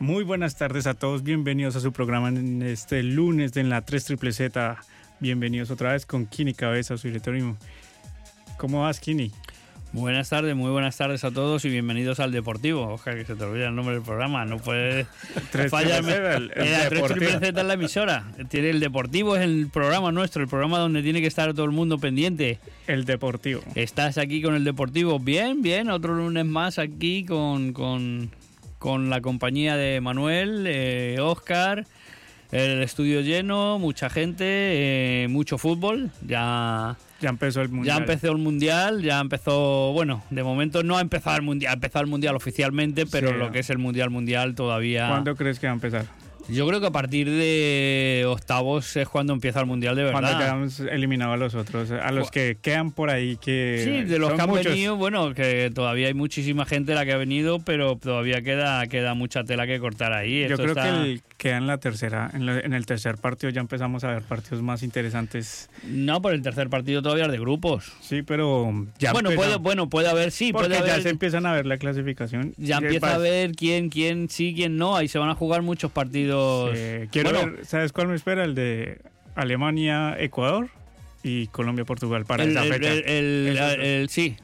Muy buenas tardes a todos, bienvenidos a su programa en este lunes en la 3 Triple Z. Bienvenidos otra vez con Kini Cabeza, su director. ¿Cómo vas, Kini? Muy buenas tardes a todos y bienvenidos al Deportivo. Ojalá que se te olvide el nombre del programa, no puedes fallarme. El 3 Triple Z es la emisora. El Deportivo es el programa nuestro, el programa donde tiene que estar todo el mundo pendiente. El Deportivo. Estás aquí con el Deportivo. Bien, otro lunes más aquí con la compañía de Manuel, Óscar, el estudio lleno, mucha gente, mucho fútbol. Ya empezó el Mundial. Ya empezó, bueno, de momento no ha empezado el Mundial. Ha empezado el Mundial oficialmente, pero sí, lo que es el Mundial todavía... ¿Cuándo crees que va a empezar? Yo creo que a partir de octavos es cuando empieza el Mundial de verdad. Cuando quedamos eliminados a los otros, a los que quedan por ahí que... Sí, de los que han muchos. venido, bueno, que todavía hay muchísima gente la que ha venido, pero todavía queda mucha tela que cortar ahí. Yo creo que queda en la tercera, en el tercer partido ya empezamos a ver partidos más interesantes. No, por el tercer partido todavía es de grupos. Sí, pero ya puede haber, sí. Porque puede haber, ya se empiezan a ver la clasificación. Ya empieza a ver quién sí, quién no. Ahí se van a jugar muchos partidos. Quiero ver, ¿sabes cuál me espera? El de Alemania, Ecuador y Colombia, Portugal para esa fecha. Sí.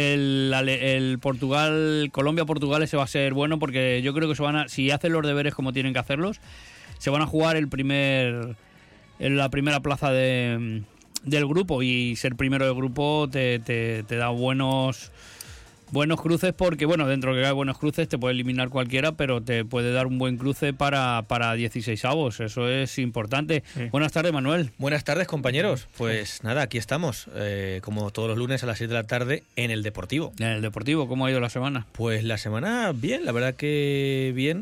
El Colombia-Portugal ese va a ser bueno porque yo creo que si hacen los deberes como tienen que hacerlos, se van a jugar en la primera plaza del grupo, y ser primero del grupo te da buenos cruces porque, bueno, dentro de que hay buenos cruces te puede eliminar cualquiera, pero te puede dar un buen cruce para 16avos, eso es importante. Sí. Buenas tardes, Manuel. Buenas tardes, compañeros. Pues nada, aquí estamos, como todos los lunes a las 6 de la tarde en el Deportivo. En el Deportivo, ¿cómo ha ido la semana? Pues la semana bien, la verdad que bien.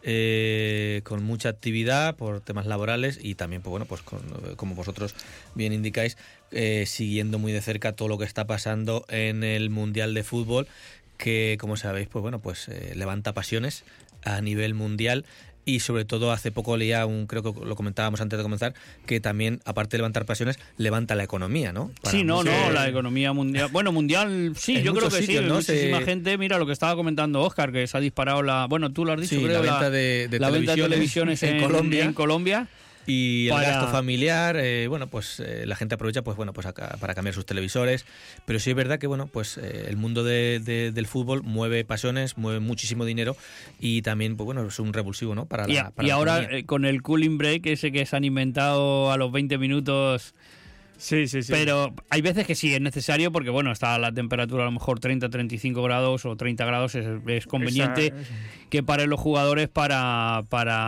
Con mucha actividad por temas laborales y también, pues bueno, pues como vosotros bien indicáis, siguiendo muy de cerca todo lo que está pasando en el Mundial de Fútbol, que como sabéis, pues bueno, pues levanta pasiones a nivel mundial. Y sobre todo hace poco leía creo que lo comentábamos antes de comenzar, que también, aparte de levantar pasiones, levanta la economía, ¿no? La economía mundial. Bueno, mundial, sí, yo creo que sí. ¿No? Muchísima gente, mira lo que estaba comentando Óscar, que se ha disparado bueno, tú lo has dicho, sí, creo, la venta de televisiones en Colombia. Y el gasto familiar, pues la gente aprovecha para cambiar sus televisores, pero sí es verdad que pues el mundo del fútbol mueve pasiones, mueve muchísimo dinero y también es un revulsivo, ¿no? Y ahora con el cooling break ese que se han inventado a los 20 minutos. Sí. Pero hay veces que sí es necesario porque, bueno, está la temperatura a lo mejor 30, 35 grados o 30 grados. Es conveniente que paren los jugadores para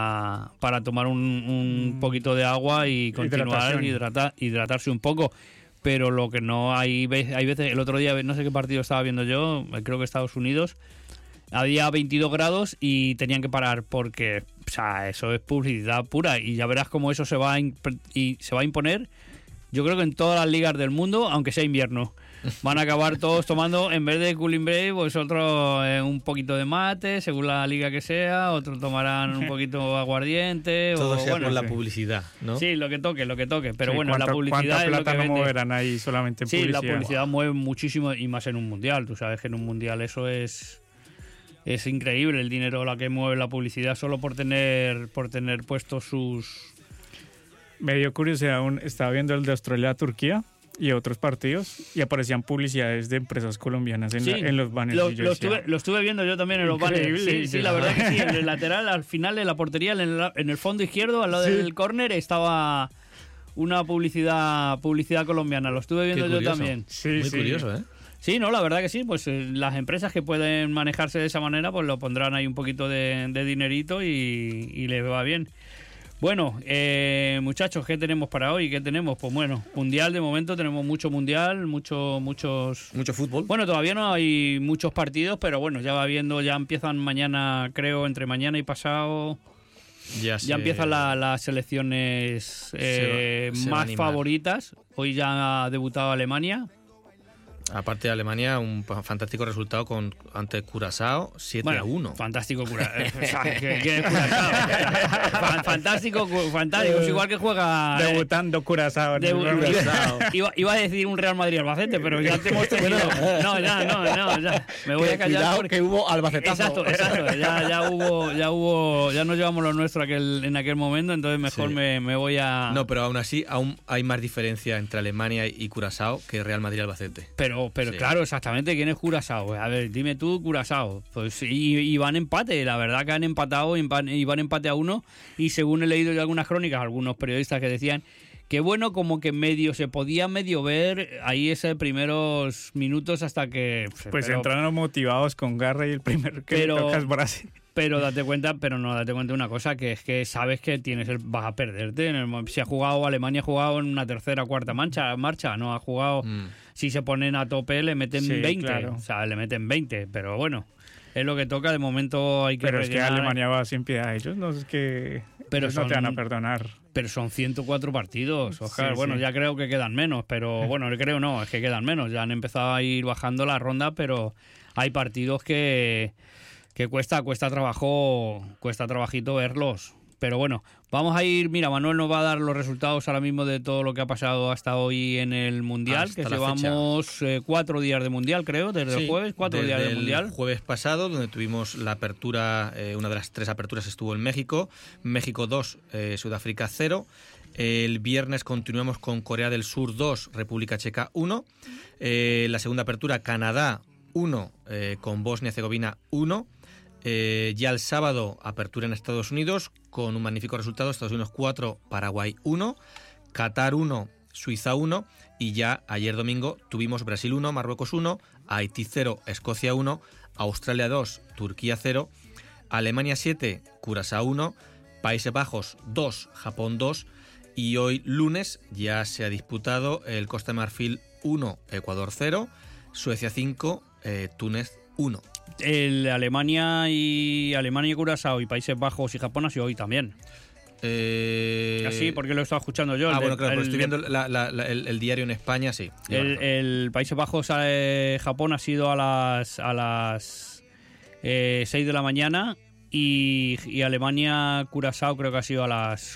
tomar un poquito de agua y continuar hidratarse un poco. Pero lo que no hay veces, el otro día, no sé qué partido estaba viendo yo, creo que Estados Unidos, había 22 grados y tenían que parar porque, eso es publicidad pura y ya verás cómo eso se va a imponer. Yo creo que en todas las ligas del mundo, aunque sea invierno, van a acabar todos tomando, en vez de cooling break, pues otro un poquito de mate, según la liga que sea, otros tomarán un poquito aguardiente. Todo sea por la publicidad, ¿no? Sí, lo que toque. Pero bueno, la publicidad es lo que vende. No moverán ahí solamente en publicidad. Sí, la publicidad mueve muchísimo y más en un mundial. Tú sabes que en un mundial eso es increíble, el dinero la que mueve la publicidad solo por tener puestos sus... Me dio curiosidad, estaba viendo el de Australia-Turquía y otros partidos y aparecían publicidades de empresas colombianas en los banners. Lo estuve viendo yo también en los banners. Sí, la verdad que sí. En el lateral, al final de la portería, en el fondo izquierdo, al lado del córner, estaba una publicidad colombiana. Lo estuve viendo yo también. Muy curioso, ¿eh? Sí, no, la verdad que sí, pues las empresas que pueden manejarse de esa manera, pues lo pondrán ahí un poquito de dinerito y les va bien. Bueno, muchachos, ¿qué tenemos para hoy? ¿Qué tenemos? Pues bueno, mundial de momento, tenemos mucho mundial, mucho fútbol. Bueno, todavía no hay muchos partidos, pero bueno, ya empiezan mañana, creo, entre mañana y pasado. Ya empiezan las selecciones más favoritas. Hoy ya ha debutado Alemania. Aparte de Alemania, un fantástico resultado ante Curazao, 7-1. Fantástico Curazao. ¿Qué es Curazao? Fantástico. Es igual que juega... Debutando Curazao. Iba a decir un Real Madrid-Albacete, pero ya te hemos tenido... No, ya. Me voy a callar. Cuidado que hubo albacetazo. Exacto. Ya nos llevamos lo nuestro en aquel momento, entonces mejor me voy a... No, pero aún así, aún hay más diferencia entre Alemania y Curazao que Real Madrid-Albacete. Pero sí. Claro, exactamente, ¿quién es Curazao? A ver, dime tú, Curazao. Pues y van empate, la verdad que han empatado y van empate a 1, y según he leído yo algunas crónicas, algunos periodistas que decían que bueno, como que se podía ver ahí esos primeros minutos hasta que... Pues entraron motivados con garra y el primero que le toca es Brasil. Pero date cuenta de una cosa, que es que sabes que vas a perderte. Si Alemania ha jugado en una tercera o cuarta marcha, no ha jugado... Si se ponen a tope le meten 20, claro. O sea, le meten 20, pero bueno, es lo que toca, de momento hay que Pero rellenar. Es que Alemania va sin piedad a ellos, no es que no te van a perdonar. Pero son 104 partidos, Oscar. Sí, bueno, ya creo que quedan menos, pero bueno, creo no, es que quedan menos. Ya han empezado a ir bajando la ronda, pero hay partidos que cuesta trabajito verlos. Pero bueno, vamos a ir... Mira, Manuel nos va a dar los resultados ahora mismo de todo lo que ha pasado hasta hoy en el Mundial, hasta que llevamos 4 días de Mundial, creo, desde el jueves, 4 días de Mundial. El jueves pasado, donde tuvimos la apertura, una de las 3 aperturas estuvo en México 2, Sudáfrica 0. El viernes continuamos con Corea del Sur 2, República Checa 1. La segunda apertura, Canadá 1, con Bosnia-Herzegovina 1. Ya el sábado, apertura en Estados Unidos con un magnífico resultado: Estados Unidos 4, Paraguay 1, Qatar 1, Suiza 1, y ya ayer domingo tuvimos Brasil 1, Marruecos 1, Haití 0, Escocia 1, Australia 2, Turquía 0, Alemania 7, Curazao 1, Países Bajos 2, Japón 2, y hoy lunes ya se ha disputado el Costa de Marfil 1, Ecuador 0, Suecia 5, Túnez 1. El Alemania y Curazao y Países Bajos y Japón ha sido hoy también. Así, porque lo he estado escuchando yo. Bueno, claro, pero estoy viendo el diario en España, sí. El Países Bajos Japón ha sido a las 6 de la mañana, y Alemania Curazao creo que ha sido a las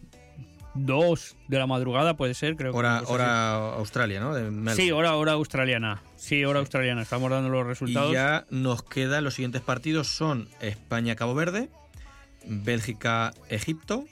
2 de la madrugada, puede ser, creo. Hora Australia, ¿no? Sí, hora australiana. Sí, hora australiana. Estamos dando los resultados. Y ya nos quedan los siguientes partidos: son España-Cabo Verde, Bélgica-Egipto,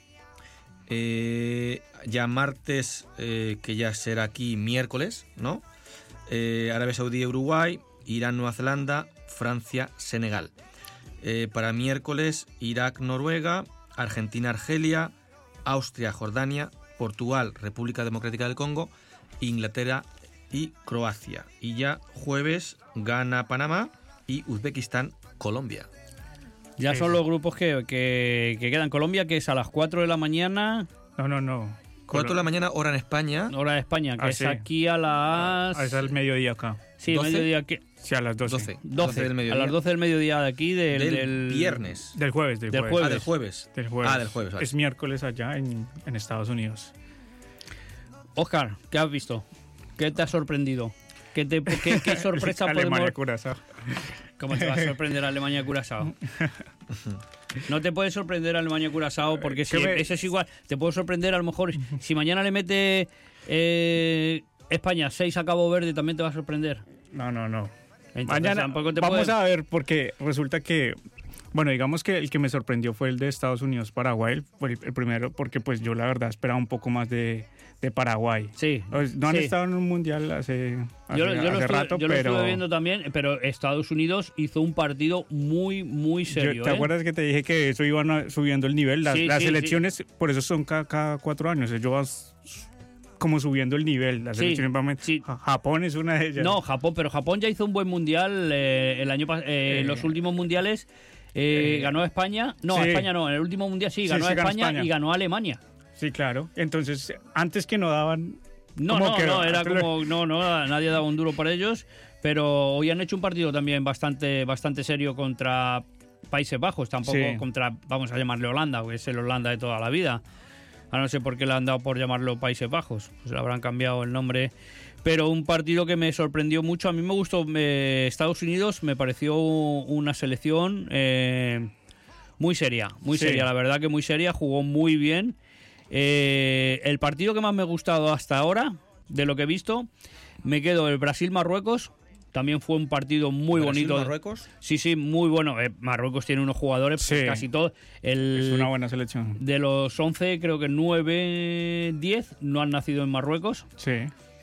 ya martes, que ya será aquí miércoles, ¿no? Arabia Saudí-Uruguay, Irán-Nueva Zelanda, Francia-Senegal. Para miércoles, Irak-Noruega, Argentina-Argelia, Austria-Jordania, Portugal-República Democrática del Congo, Inglaterra y Croacia. Y ya jueves, Ghana-Panamá y Uzbekistán-Colombia. Ya son los grupos que quedan. Colombia, que es a las 4 de la mañana. No. 4 de la mañana, hora en España. Hora de España, que es aquí a las... Es al mediodía acá. Sí, 12. Mediodía aquí. Sí, a las 12. 12 del mediodía. A las 12 del mediodía de aquí del viernes. Del jueves. Del jueves. Del jueves. Vale. Es miércoles allá en Estados Unidos. Óscar, ¿qué has visto? ¿Qué te ha sorprendido? ¿Qué sorpresa podemos... Alemania-Curazao. ¿Cómo te va a sorprender Alemania-Curazao? No te puede sorprender Alemania-Curazao, porque si eso es igual. Te puede sorprender, a lo mejor, si mañana le mete España 6 a Cabo Verde, también te va a sorprender. No. Entonces, mañana vamos a ver, porque resulta que... Bueno, digamos que el que me sorprendió fue el de Estados Unidos-Paraguay, fue el primero, porque pues yo la verdad esperaba un poco más de Paraguay. Sí. No han estado en un mundial hace rato, yo pero... lo estuve viendo también, pero Estados Unidos hizo un partido muy, muy serio. ¿Te acuerdas que te dije que eso iban subiendo el nivel? Las elecciones, por eso son cada 4 años. Ellos van como subiendo el nivel. Las elecciones van... Japón es una de ellas. No, pero Japón ya hizo un buen mundial el año pasado. Los últimos mundiales... ganó España. No, España no. En el último mundial ganó España y ganó Alemania. Sí, claro. Entonces, antes que no daban... nadie daba un duro por ellos, pero hoy han hecho un partido también bastante serio contra Países Bajos, tampoco contra, vamos a llamarle Holanda, que es el Holanda de toda la vida. A no sé por qué le han dado por llamarlo Países Bajos, pues le habrán cambiado el nombre. Pero un partido que me sorprendió mucho. A mí me gustó Estados Unidos, me pareció una selección muy seria, la verdad que muy seria, jugó muy bien. El partido que más me ha gustado hasta ahora, de lo que he visto, me quedo el Brasil-Marruecos. También fue un partido muy bonito. ¿Marruecos? Sí, muy bueno. Marruecos tiene unos jugadores, pues, casi todos. Es una buena selección. De los 11, creo que 9, 10 no han nacido en Marruecos. Sí.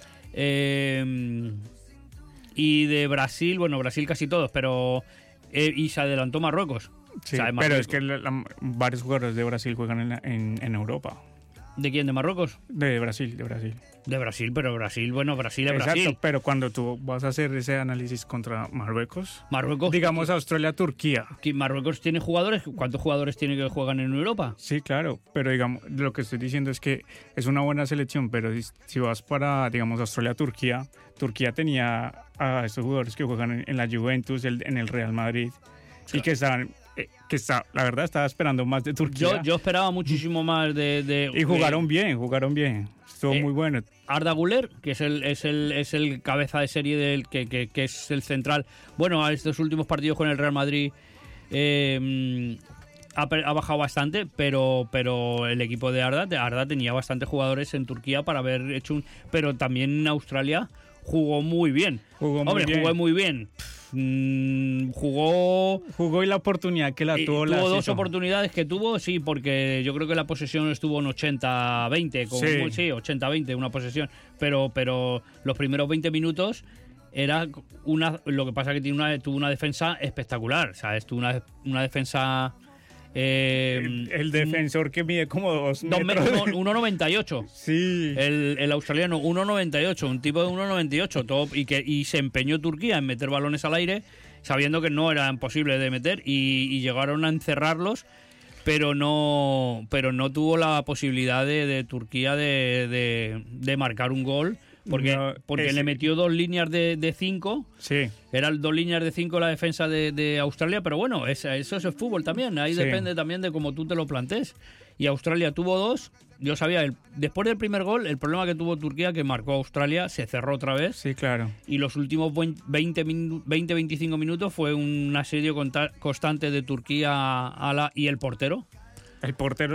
Y de Brasil, bueno, Brasil casi todos, pero... y se adelantó Marruecos. Sí, o sea, pero es que varios jugadores de Brasil juegan en Europa. ¿De quién? ¿De Marruecos? De Brasil. De Brasil, pero Brasil es Brasil. Exacto, pero cuando tú vas a hacer ese análisis contra Marruecos, Marruecos, digamos Australia-Turquía. Marruecos tiene jugadores, ¿cuántos jugadores tiene que juegan en Europa? Sí, claro, pero digamos, lo que estoy diciendo es que es una buena selección, pero si vas para, digamos, Australia-Turquía, Turquía tenía a estos jugadores que juegan en la Juventus, en el Real Madrid, y que estaban... la verdad estaba esperando más de Turquía. Yo esperaba muchísimo más de y jugaron bien. Estuvo muy bueno. Arda Güler, que es el cabeza de serie del que es el central. Bueno, a estos últimos partidos con el Real Madrid ha bajado bastante, pero el equipo de Arda tenía bastantes jugadores en Turquía para haber hecho pero también en Australia jugó muy bien. Jugó muy bien. Jugó y la oportunidad que tuvo tuvo dos oportunidades que tuvo, sí, porque yo creo que la posesión estuvo en 80-20, 80-20 una posesión, pero los primeros 20 minutos era lo que pasa que tuvo una defensa espectacular, ¿sabes? Tuvo una defensa el defensor que mide como 2 metros. 1,98. Sí. El australiano, 1,98. Un tipo de 1,98. Y se empeñó Turquía en meter balones al aire, sabiendo que no eran posibles de meter, y llegaron a encerrarlos, pero no tuvo la posibilidad de Turquía de marcar un gol. Porque le metió 2 líneas de 5. Sí. Eran 2 líneas de 5 la defensa de Australia, pero bueno, eso es el fútbol también. Ahí depende también de cómo tú te lo plantees. Y Australia tuvo 2. Yo sabía, después del primer gol, el problema que tuvo Turquía, que marcó Australia, se cerró otra vez. Sí, claro. Y los últimos 20-25 minutos fue un asedio constante de Turquía y el portero. El portero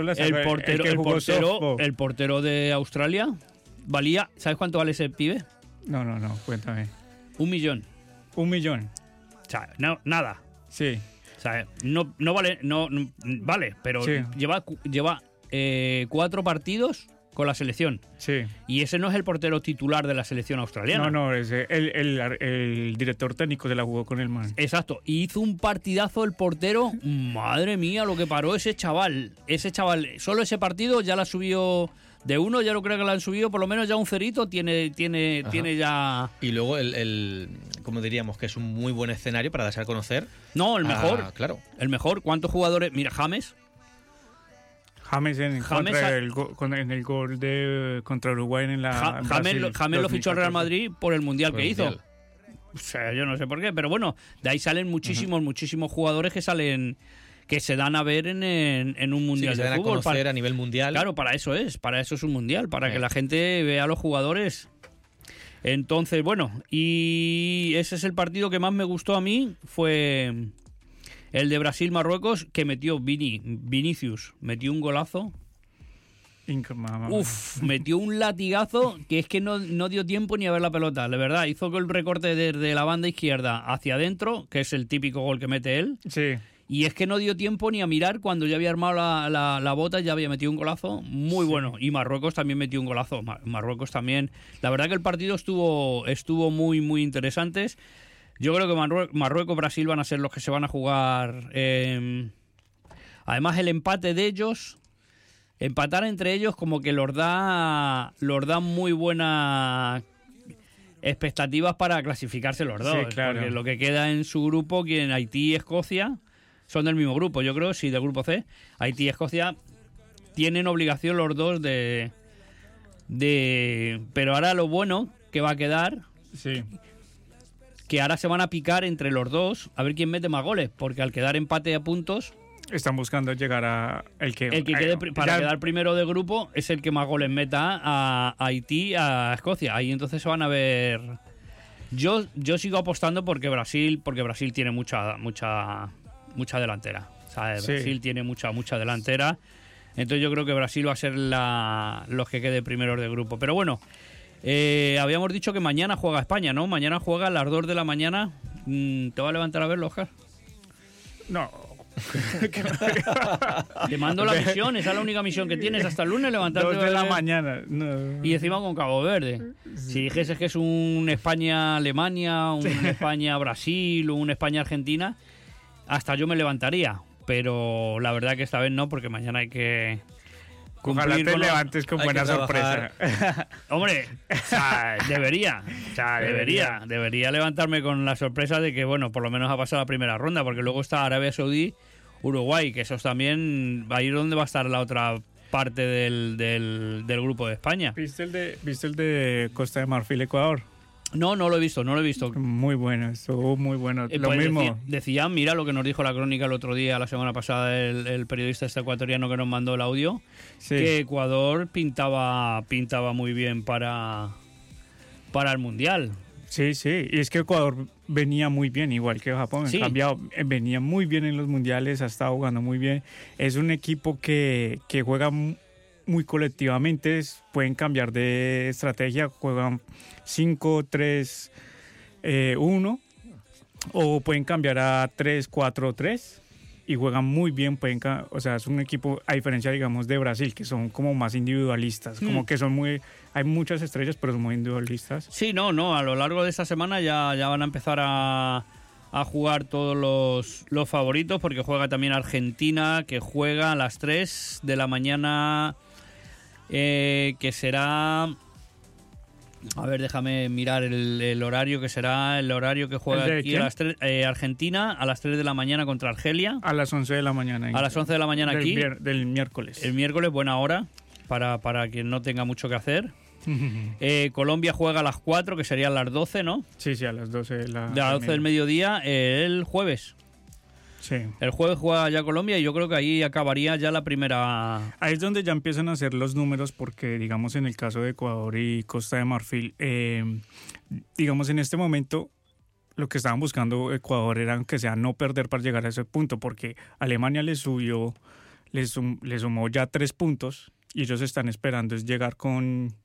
el portero de Australia valía, ¿sabes cuánto vale ese pibe? No, cuéntame. 1 millón. 1 millón. O sea, nada. Sí. O sea, no vale, vale, pero sí. lleva 4 partidos con la selección. Sí. Y ese no es el portero titular de la selección australiana. No, es el director técnico se la jugó con el man. Exacto. Y hizo un partidazo el portero. Madre mía, lo que paró ese chaval. Solo ese partido ya la subió de 1, ya lo creo que la han subido, por lo menos ya un cerito tiene ya... Y luego como diríamos, que es un muy buen escenario para darse a conocer. No, el mejor. Claro. El mejor. ¿Cuántos jugadores? Mira, James en el gol contra Uruguay en la James lo fichó al Real Madrid por el Mundial que hizo. O sea, yo no sé por qué, pero bueno, de ahí salen muchísimos jugadores que se dan a ver en un mundial de fútbol. A conocer a nivel mundial. Claro, para eso es un mundial, para que la gente vea a los jugadores. Entonces, bueno, y ese es el partido que más me gustó a mí, fue el de Brasil-Marruecos, que metió Vinicius, metió un golazo. Metió un latigazo que es que no dio tiempo ni a ver la pelota, de verdad. Hizo el recorte desde la banda izquierda hacia adentro, que es el típico gol que mete él. Sí. Y es que no dio tiempo ni a mirar cuando ya había armado la bota, ya había metido un golazo muy bueno. Y Marruecos también metió un golazo. Marruecos también. La verdad que el partido estuvo muy, muy interesante. Yo creo que Marruecos-Brasil van a ser los que se van a jugar. Además, el empate de ellos, empatar entre ellos como que los da muy buenas expectativas para clasificarse los dos. Sí, claro. Porque lo que queda en su grupo, que en Haití y Escocia, son del mismo grupo, yo creo, sí, del grupo C. Haití y Escocia tienen obligación los dos pero ahora lo bueno que va a quedar, sí, que ahora se van a picar entre los dos a ver quién mete más goles, porque al quedar empate a puntos, Están buscando llegar a para quedar primero de grupo es el que más goles meta a Haití, a Escocia. Ahí entonces se van a ver. Yo sigo apostando porque Brasil tiene mucha delantera. ¿Sabes? Sí. Brasil tiene mucha delantera. Entonces yo creo que Brasil va a ser los que quede primeros de grupo. Pero bueno, habíamos dicho que mañana juega España, ¿no? Mañana juega a las 2 de la mañana. ¿Te va a levantar a verlo, Oscar? No. Te mando la misión, esa es la única misión que tienes hasta el lunes, levantarte 2 de la mañana. No. Y encima con Cabo Verde. Si dijeses que es un España-Alemania, un España-Brasil o un España-Argentina, hasta yo me levantaría. Pero la verdad que esta vez no, porque mañana hay que Ojalá te levantes con buena sorpresa. Hombre, o sea, debería levantarme con la sorpresa de que, bueno, por lo menos ha pasado la primera ronda, porque luego está Arabia Saudí, Uruguay, que esos también va a ir donde va a estar la otra parte del grupo de España. ¿Viste el de Costa de Marfil, Ecuador? No lo he visto. Muy bueno, estuvo muy bueno. Lo pues mismo. Decían, mira lo que nos dijo la crónica el otro día, la semana pasada, el periodista ecuatoriano que nos mandó el audio, Sí. que Ecuador pintaba muy bien para el Mundial. Sí, y es que Ecuador venía muy bien, igual que Japón. Sí. En cambio, venía muy bien en los mundiales, ha estado jugando muy bien. Es un equipo que juega muy colectivamente, pueden cambiar de estrategia, juegan 5-3-1 o pueden cambiar a 3-4-3 y juegan muy bien. O sea, es un equipo, a diferencia, digamos, de Brasil, que son como más individualistas, como que hay muchas estrellas, pero son muy individualistas. Sí, no, a lo largo de esta semana ya van a empezar a jugar todos los favoritos, porque juega también Argentina, que juega a las 3 de la mañana, que será... A ver, déjame mirar el horario, que será el horario que juega aquí a las 3, Argentina a las 3 de la mañana contra Argelia. A las 11 de la mañana. A las 11 de la mañana aquí. Del miércoles. El miércoles, buena hora, para quien no tenga mucho que hacer. Colombia juega a las 4, que serían las 12, ¿no? Sí, a las 12 de la... De las 12 del mediodía, el jueves. Sí. El jueves juega ya Colombia y yo creo que ahí acabaría ya la primera... Ahí es donde ya empiezan a hacer los números, porque digamos en el caso de Ecuador y Costa de Marfil, digamos en este momento lo que estaban buscando Ecuador era que sea no perder para llegar a ese punto, porque Alemania le sumó ya 3 puntos y ellos están esperando es llegar con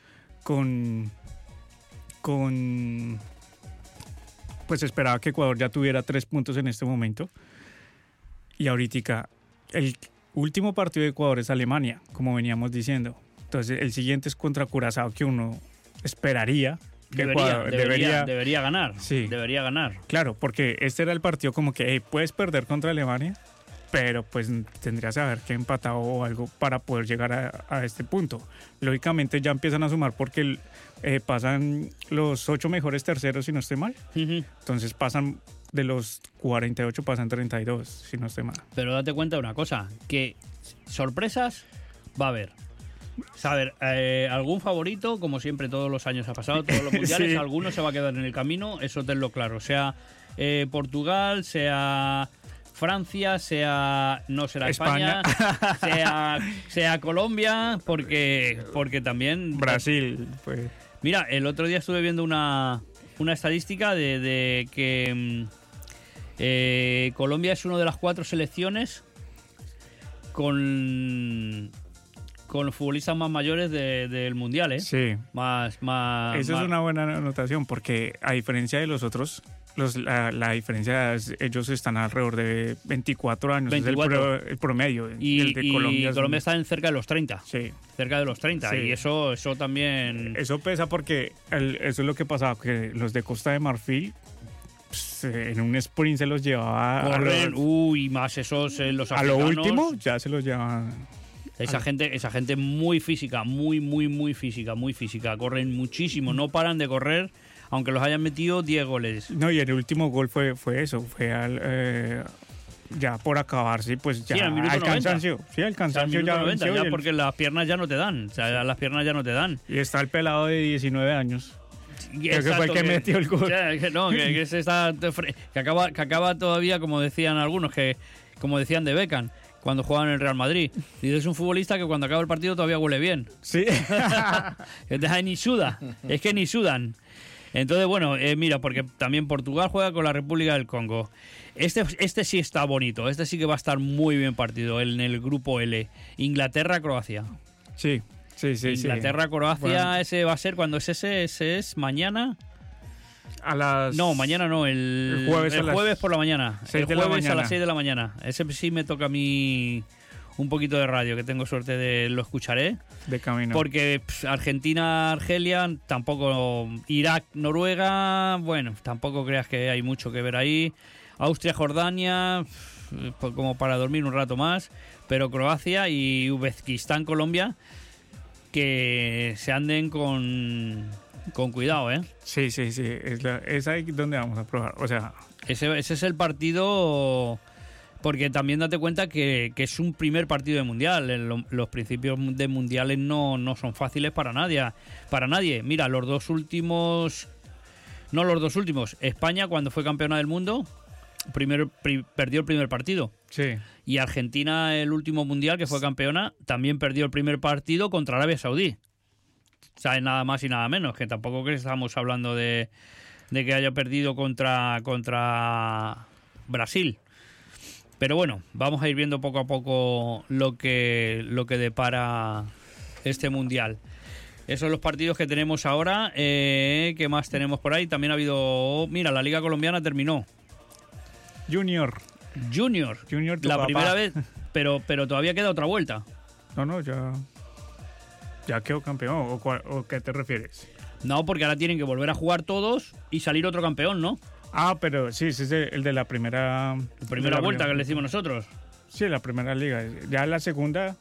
pues esperaba que Ecuador ya tuviera 3 puntos en este momento. Y ahorita el último partido de Ecuador es Alemania, como veníamos diciendo. Entonces el siguiente es contra Curazao, que uno esperaría que debería ganar. Sí. Debería ganar. Claro, porque este era el partido como que puedes perder contra Alemania, pero pues tendrías que haber que empatado o algo para poder llegar a este punto. Lógicamente ya empiezan a sumar porque pasan los 8 mejores terceros, si no estoy mal. Entonces pasan de los 48, pasan 32, si no estoy mal. Pero date cuenta de una cosa, que sorpresas va a haber. Saber, algún favorito, como siempre todos los años ha pasado, todos los mundiales, sí. Alguno se va a quedar en el camino, eso tenlo claro. Sea Portugal, sea Francia, no será España, sea Colombia, porque también... Brasil, pues... Mira, el otro día estuve viendo una estadística de que Colombia es una de las 4 selecciones con futbolistas más mayores del Mundial, ¿eh? Sí. Eso es una buena anotación, porque a diferencia de los otros, la diferencia es ellos están alrededor de 24 años, 24. Es el promedio. Y el de Colombia está en cerca de los 30. Sí. Cerca de los 30. Sí. Y eso también... Eso pesa porque eso es lo que pasaba, que los de Costa de Marfil... en un sprint se los llevaba más esos los africanos. A lo último ya se los llevaban. Esa gente muy física, muy física, corren muchísimo, no paran de correr, aunque los hayan metido 10 goles. No, y el último gol fue eso, fue ya por acabarse, pues ya al cansancio. Sí, al cansancio ya 90, ya porque las piernas ya no te dan, las piernas ya no te dan. Y está el pelado de 19 años. Exacto, que fue el que metió el gol. Que acaba todavía, como decían algunos, que como decían de Beckham, cuando jugaba en el Real Madrid. Dice, es un futbolista que cuando acaba el partido todavía huele bien. Sí. Ni suda, es que ni sudan. Entonces, bueno, mira, porque también Portugal juega con la República del Congo. Este sí está bonito, este sí que va a estar muy bien partido en el grupo L. Inglaterra-Croacia. Sí. Inglaterra-Croacia, bueno. Ese va a ser, cuando es ese es mañana. No, mañana no, el jueves por la mañana. El jueves a las 6 de la mañana. Ese sí me toca a mí un poquito de radio, que tengo suerte de lo escucharé. De camino. Porque Argentina-Argelia, tampoco. Irak-Noruega, bueno, tampoco creas que hay mucho que ver ahí. Austria-Jordania, como para dormir un rato más. Pero Croacia y Uzbekistán-Colombia, que se anden con cuidado, ¿eh? Sí. Es ahí donde vamos a probar. O sea, ese es el partido, porque también date cuenta que es un primer partido de mundial. Los principios de mundiales no son fáciles para nadie. Mira, los dos últimos. España, cuando fue campeona del mundo, perdió el primer partido. Sí. Y Argentina, el último mundial que fue campeona, también perdió el primer partido contra Arabia Saudí. O sea, nada más y nada menos, que tampoco que estamos hablando de que haya perdido contra Brasil. Pero bueno, vamos a ir viendo poco a poco lo que depara este mundial. Esos son los partidos que tenemos ahora. ¿Qué más tenemos por ahí? También ha habido... Mira, la Liga Colombiana terminó. Junior, la papá. Primera vez, pero todavía queda otra vuelta. No, ya quedó campeón. ¿O qué te refieres? No, porque ahora tienen que volver a jugar todos y salir otro campeón, ¿no? Ah, pero sí, es el de la primera... vuelta que le decimos nosotros. Sí, la primera liga. Ya la segunda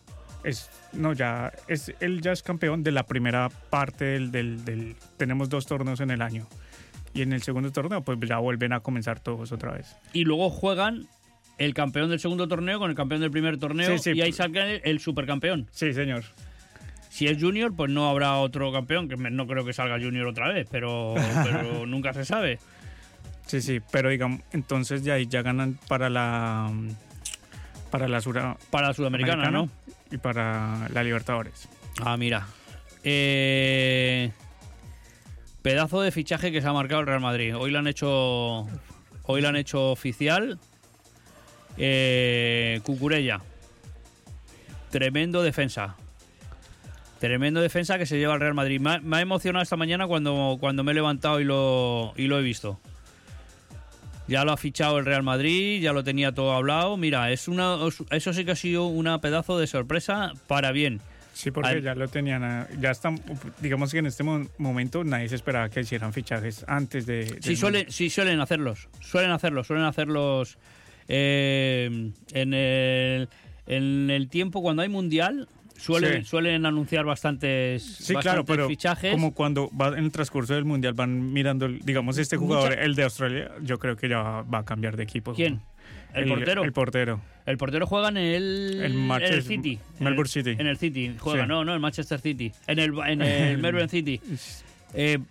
él ya es campeón de la primera parte del tenemos 2 torneos en el año. Y en el segundo torneo, pues ya vuelven a comenzar todos otra vez. Y luego juegan el campeón del segundo torneo con el campeón del primer torneo, sí. Y ahí salga el supercampeón. Sí, señor. Si es Junior, pues no habrá otro campeón, que no creo que salga Junior otra vez, pero nunca se sabe. Sí, pero digamos, entonces ya ganan para la Sudamericana, ¿no? Y para la Libertadores. Ah, mira. Pedazo de fichaje que se ha marcado el Real Madrid. Hoy lo han hecho oficial. Cucurella. Tremendo defensa que se lleva el Real Madrid. Me ha emocionado esta mañana cuando me he levantado y lo he visto. Ya lo ha fichado el Real Madrid, ya lo tenía todo hablado. Mira, eso sí que ha sido una pedazo de sorpresa para bien. Sí, porque ya lo tenían, ya están, digamos que en este momento nadie se esperaba que hicieran fichajes antes de... Suelen hacerlos en el tiempo cuando hay mundial. Suelen anunciar bastantes claro, pero fichajes. Como cuando va en el transcurso del mundial van mirando, digamos, este jugador, el de Australia, yo creo que ya va a cambiar de equipo. ¿Quién? ¿El portero? El portero. El portero juega en el City. Melbourne City. En el City juega, sí. No, el Manchester City. En el Melbourne City.